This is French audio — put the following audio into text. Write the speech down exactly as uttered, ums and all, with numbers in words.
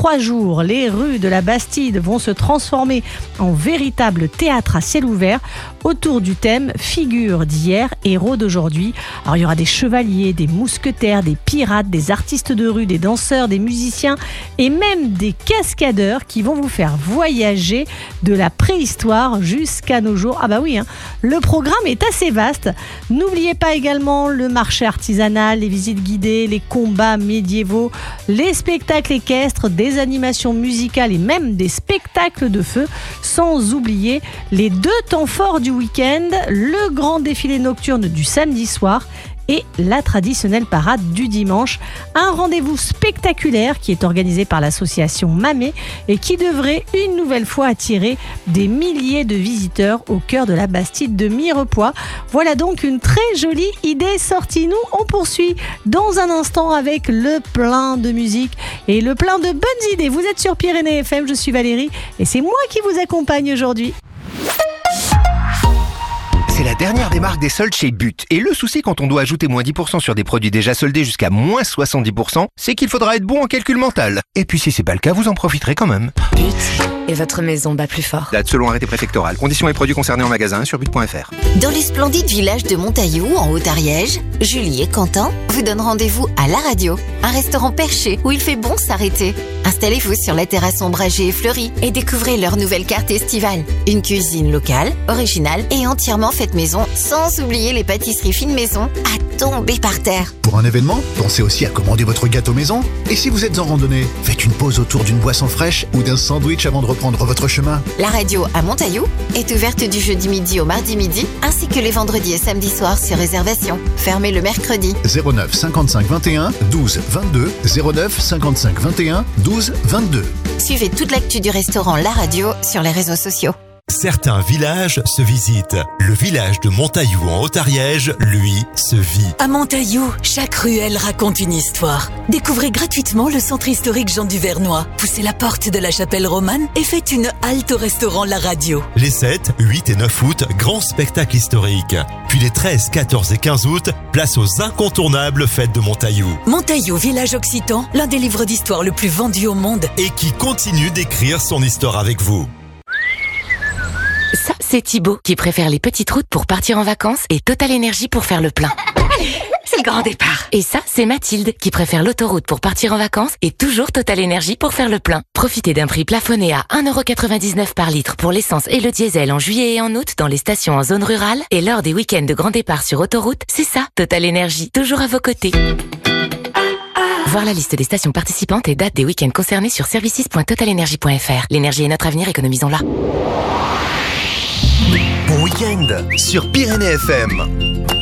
trois jours, les rues de la Bastide vont se transformer en véritable théâtre à ciel ouvert autour du thème figures d'hier, héros d'aujourd'hui. Alors il y aura des chevaliers, des mousquetaires, des pirates, des artistes de rue, des danseurs, des musiciens et même des cascadeurs qui vont vous faire voyager de la préhistoire jusqu'à nos jours. Ah bah oui, hein, le programme est assez vaste. N'oubliez pas également le marché artisanal, les visites guidées, les combats médiévaux, les spectacles équestres, des animations musicales et même des spectacles de feu, sans oublier les deux temps forts du week-end, le grand défilé nocturne du samedi soir et la traditionnelle parade du dimanche. Un rendez-vous spectaculaire qui est organisé par l'association Mamé et qui devrait une nouvelle fois attirer des milliers de visiteurs au cœur de la Bastide de Mirepoix. Voilà donc une très jolie idée sortie. Nous, on poursuit dans un instant avec le plein de musique et le plein de bonnes idées. Vous êtes sur Pyrénées F M, je suis Valérie et c'est moi qui vous accompagne aujourd'hui. C'est la dernière des marques des soldes chez But. Et le souci quand on doit ajouter moins dix pour cent sur des produits déjà soldés jusqu'à moins soixante-dix pour cent, c'est qu'il faudra être bon en calcul mental. Et puis si c'est pas le cas, vous en profiterez quand même. But. Et votre maison bat plus fort. Date selon arrêté préfectoral. Conditions et produits concernés en magasin sur but point f r. Dans le splendide village de Montaillou, en Haute-Ariège, Julie et Quentin vous donnent rendez-vous à la radio. Un restaurant perché où il fait bon s'arrêter. Installez-vous sur la terrasse ombragée et fleurie et découvrez leur nouvelle carte estivale. Une cuisine locale, originale et entièrement faite maison, sans oublier les pâtisseries fines maison à tomber par terre. Pour un événement, pensez aussi à commander votre gâteau maison. Et si vous êtes en randonnée, faites une pause autour d'une boisson fraîche ou d'un sandwich avant de reprendre votre chemin. La radio à Montaillou est ouverte du jeudi midi au mardi midi, ainsi que les vendredis et samedis soirs sur réservation. Fermée le mercredi. zéro neuf cinquante-cinq vingt et un douze vingt-deux zéro neuf cinquante-cinq vingt et un douze vingt-deux. Suivez toute l'actu du restaurant La Radio sur les réseaux sociaux. Certains villages se visitent. Le village de Montaillou en Haute-Ariège, lui, se vit. À Montaillou, chaque ruelle raconte une histoire. Découvrez gratuitement le centre historique Jean Duvernois. Poussez la porte de la chapelle romane et faites une halte au restaurant La Radio. Les sept, huit et neuf août, grand spectacle historique. Puis les treize, quatorze et quinze août, place aux incontournables fêtes de Montaillou. Montaillou, village occitan, l'un des livres d'histoire le plus vendu au monde. Et qui continue d'écrire son histoire avec vous. Ça, c'est Thibaut qui préfère les petites routes pour partir en vacances et Total Énergie pour faire le plein. C'est le grand départ. Et ça, c'est Mathilde qui préfère l'autoroute pour partir en vacances et toujours Total Énergie pour faire le plein. Profitez d'un prix plafonné à un euro quatre-vingt-dix-neuf par litre pour l'essence et le diesel en juillet et en août dans les stations en zone rurale et lors des week-ends de grand départ sur autoroute. C'est ça, Total Énergie, toujours à vos côtés. Voir la liste des stations participantes et dates des week-ends concernés sur services point total énergie point f r. L'énergie est notre avenir, économisons-la. Bon week-end sur Pyrénées F M.